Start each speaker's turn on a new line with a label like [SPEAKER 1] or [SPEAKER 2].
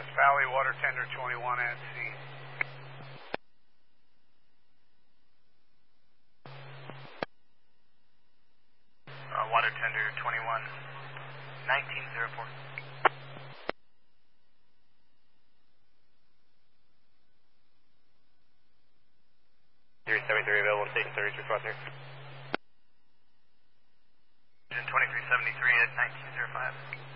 [SPEAKER 1] That's Valley Water Tender 21 at sea.
[SPEAKER 2] Water Tender 21, 1904. 373 available, station 33 cross here. 2373 at 1905.